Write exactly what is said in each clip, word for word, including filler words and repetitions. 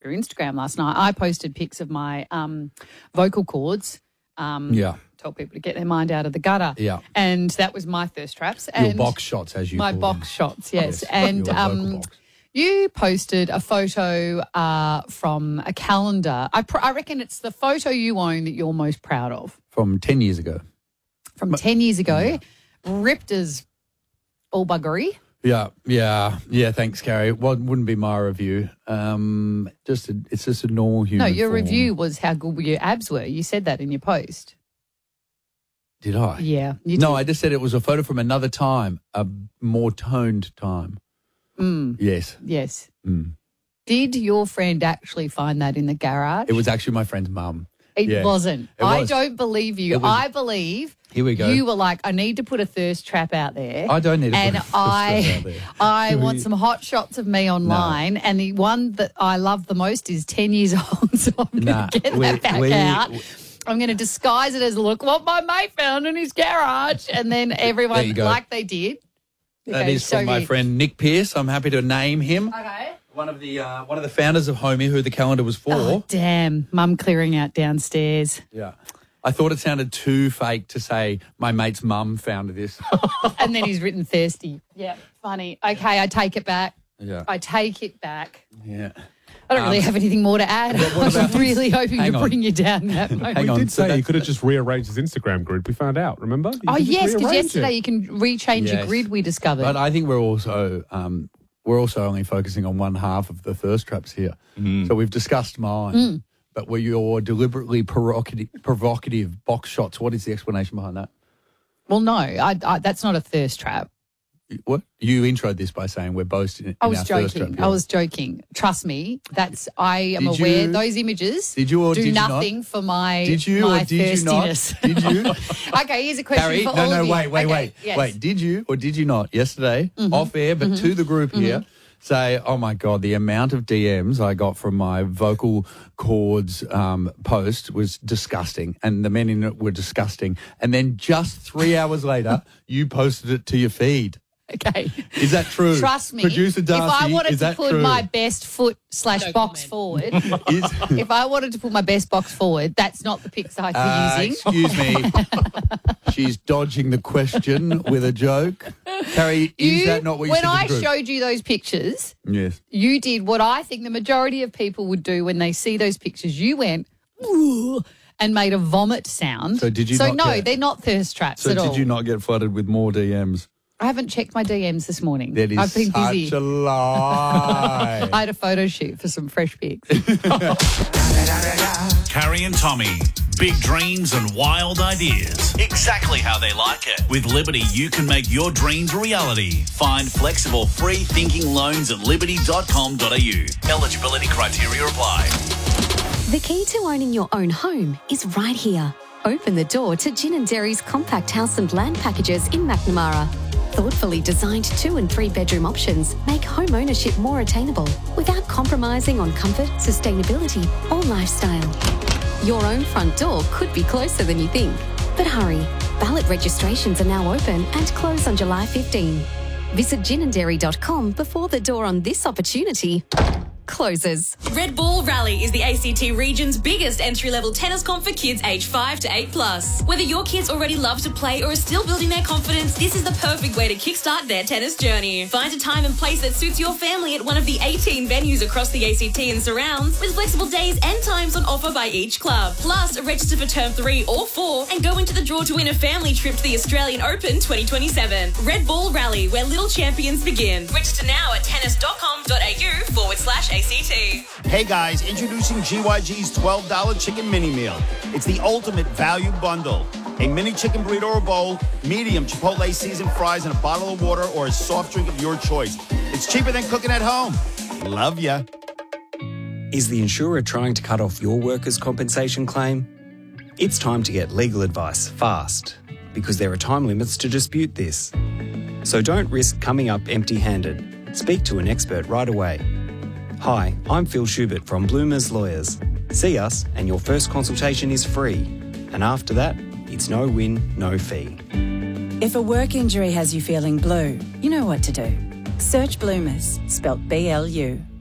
through Instagram last night. I posted pics of my um, vocal cords. Um, Yeah. Told people to get their mind out of the gutter. Yeah. And that was my thirst traps. Your And box shots, as you my call box them. shots, yes. Yes, And your vocal um, box. you posted a photo uh, from a calendar. I, pr- I reckon it's the photo you own that you're most proud of. From ten years ago. From ten years ago, ripped as all buggery. Yeah, yeah, yeah. Thanks, Carrie. Well, it wouldn't be my review. Um, just a, it's just a normal human. No, your form. review was how good your abs were. You said that in your post. Did I? Yeah. You No, did. I just said it was a photo from another time, a more toned time. Mm, Yes, yes. Mm. Did your friend actually find that in the garage? it was actually my friend's mum. It yeah. wasn't. It I was. don't believe you. It was- I believe Here we go. you were like, I need to put a thirst trap out there. I don't need to and put a thirst I, trap out there. I want some hot shots of me online. And the one that I love the most is ten years old. So I'm going to Nah, get we- that back we- out. we- I'm going to disguise it as, look what my mate found in his garage. And then There everyone, you go. like they did. That Okay, is so from my you- friend Nick Pearce. I'm happy to name him. Okay. One of the uh, one of the founders of Homie, who the calendar was for. Oh, damn. Mum clearing out downstairs. Yeah. I thought it sounded too fake to say my mate's mum founded this. And then he's written thirsty. Yeah, funny. Okay, I take it back. Yeah. I take it back. Yeah. I don't really Um, have anything more to add. I was really hoping Hang to on. bring you down that moment. Hang We on. did so say you that's- could have just rearranged his Instagram grid. We found out, remember? You Oh, could just yes, because rearrange yesterday it. you can rechange your Yes. grid, we discovered. But I think we're also um, we're also only focusing on one half of the thirst traps here. So we've discussed mine, Mm. but were your deliberately provocative, provocative box shots? What is the explanation behind that? well, no, I, I, that's not a thirst trap. What you introed this by saying we're boasting. In I was our thirst joking. trap, yeah. I was joking. Trust me, that's I am Did aware you- those images Did you or do did you not? nothing for my Did you my or did you not? thirstiness. Did you? Okay, here's a question Carrie, for no, all no, of you. wait, wait, Okay, wait, yes. wait. Did you or did you not yesterday, Mm-hmm. off air, but to the group here, say, oh my God, the amount of D Ms I got from my vocal cords um, post was disgusting, and the men in it were disgusting. And then just three hours later, you posted it to your feed. Okay. Is that true? Trust me. Producer Darcy, if I wanted is to that put true? my best foot slash box forward, Is, if I wanted to put my best box forward, that's not the pics I'd be uh, using. excuse me. She's dodging the question with a joke. Carrie, is You- that not what you when said to I the group? showed you those pictures, Yes. you did what I think the majority of people would do when they see those pictures. You went, "Ooh," and made a vomit sound. So did you So not no, get- they're not thirst traps So at did all. you not get flooded with more D Ms? I haven't checked my D Ms this morning. That is I've been such busy. a lie. I had a photo shoot for some fresh pics. Carrie and Tommy. Big dreams and wild ideas. Exactly how they like it. With Liberty, you can make your dreams a reality. Find flexible, free thinking loans at liberty dot com dot a u. Eligibility criteria apply. The key to owning your own home is right here. Open the door to Gin and Dairy's compact house and land packages in McNamara. Thoughtfully designed two and three bedroom options make home ownership more attainable without compromising on comfort, sustainability or lifestyle. Your own front door could be closer than you think. But hurry, ballot registrations are now open and close on July fifteenth. Visit gin and dairy dot com before the door on this opportunity closes. Red Ball Rally is the A C T region's biggest entry-level tennis comp for kids aged five to eight plus. Whether your kids already love to play or are still building their confidence, this is the perfect way to kickstart their tennis journey. Find a time and place that suits your family at one of the eighteen venues across the A C T and surrounds, with flexible days and times on offer by each club. Plus, register for term three or four and go into the draw to win a family trip to the Australian Open twenty twenty-seven. Red Ball Rally, where little champions begin. Register now at tennis dot com dot a u forward slash A C T. Hey guys, introducing G Y G's twelve dollar chicken mini meal. It's the ultimate value bundle. A mini chicken burrito or bowl, medium Chipotle seasoned fries, and a bottle of water or a soft drink of your choice. It's cheaper than cooking at home. Love ya. Is the insurer trying to cut off your workers' compensation claim? It's time to get legal advice fast, because there are time limits to dispute this. So don't risk coming up empty-handed. Speak to an expert right away. Hi, I'm Phil Schubert from Bloomers Lawyers. See us and your first consultation is free. And after that, it's no win, no fee. If a work injury has you feeling blue, you know what to do. Search Bloomers, spelt B L U.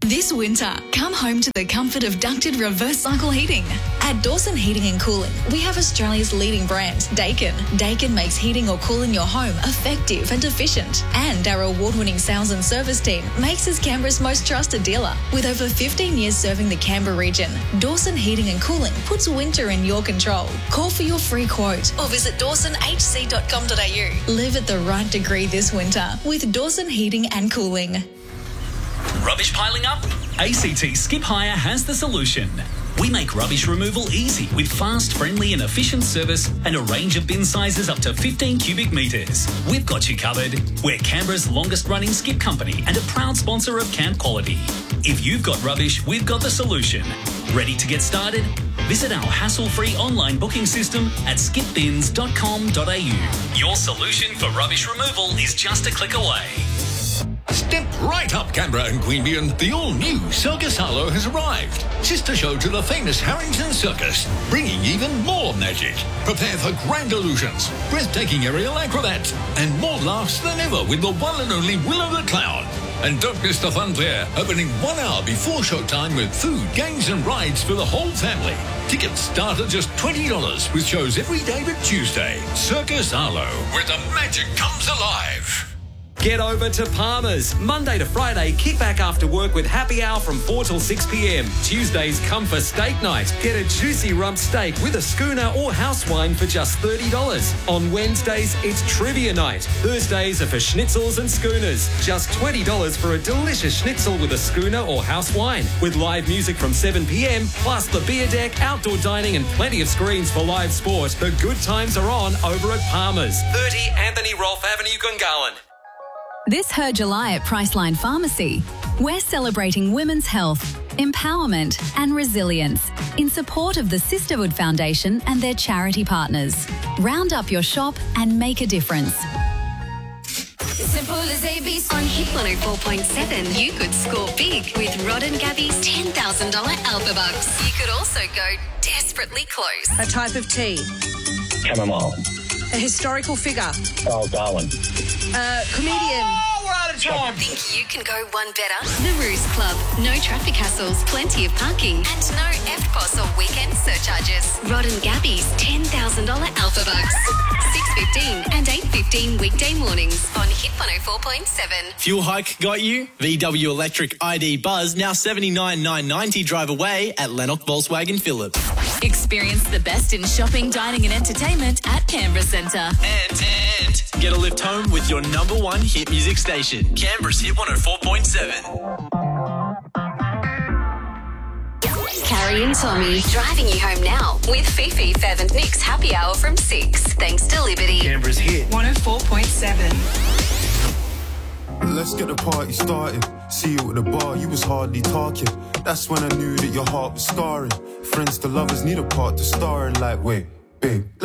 This winter, come home to the comfort of ducted reverse cycle heating. At Dawson Heating and Cooling, we have Australia's leading brand, Daikin. Daikin makes heating or cooling your home effective and efficient. And our award-winning sales and service team makes us Canberra's most trusted dealer. With over fifteen years serving the Canberra region, Dawson Heating and Cooling puts winter in your control. Call for your free quote or visit dawson h c dot com dot a u. Live at the right degree this winter with Dawson Heating and Cooling. Rubbish piling up? A C T Skip Hire has the solution. We make rubbish removal easy with fast, friendly and efficient service and a range of bin sizes up to fifteen cubic metres. We've got you covered. We're Canberra's longest running skip company and a proud sponsor of Camp Quality. If you've got rubbish, we've got the solution. Ready to get started? Visit our hassle-free online booking system at skip bins dot com dot a u. Your solution for rubbish removal is just a click away. Step right up, Canberra and Queanbeyan. The all-new Circus Harlow has arrived. Sister show to the famous Harrington Circus, bringing even more magic. Prepare for grand illusions, breathtaking aerial acrobats, and more laughs than ever with the one and only Willow the Clown. And don't miss the fun fair, opening one hour before showtime with food, games and rides for the whole family. Tickets start at just twenty dollars with shows every day but Tuesday. Circus Harlow, where the magic comes alive. Get over to Palmer's. Monday to Friday, kick back after work with happy hour from four till six p m. Tuesdays, come for steak night. Get a juicy rump steak with a schooner or house wine for just thirty dollars. On Wednesdays, it's trivia night. Thursdays are for schnitzels and schooners. Just twenty dollars for a delicious schnitzel with a schooner or house wine. With live music from seven p m, plus the beer deck, outdoor dining and plenty of screens for live sport. The good times are on over at Palmer's. thirty Anthony Rolfe Avenue, Gungahlin. This Her July at Priceline Pharmacy, we're celebrating women's health, empowerment and resilience in support of the Sisterhood Foundation and their charity partners. Round up your shop and make a difference. Simple as A B C. On Hit one oh four point seven, you could score big with Rod and Gabby's ten thousand dollars Alpha Bucks. You could also go desperately close. A type of tea. Chamomile. A historical figure. Charles Darwin. A comedian. Oh, we're out of time. Think you can go one better? The Ruse Club. No traffic hassles, plenty of parking, and no F P O S or weekend surcharges. Rod and Gabby's ten thousand dollars Alpha Bucks. six fifteen and eight fifteen weekday mornings on Hit one oh four point seven. Fuel hike got you? V W Electric I D Buzz now seventy-nine thousand nine hundred ninety drive away at Lennox Volkswagen Phillip. Experience the best in shopping, dining and entertainment at Canberra Centre. And, and get a lift home with your number one hit music station, Canberra's Hit one oh four point seven. Carrie and Tommy driving you home now with Fifi, Fev and Nick's happy hour from six. Thanks to Liberty. Canberra's Hit one oh four point seven. Let's get the party started. See you at the bar, you was hardly talking. That's when I knew that your heart was scarring. Friends to lovers need a part to star in. Like, wait, babe.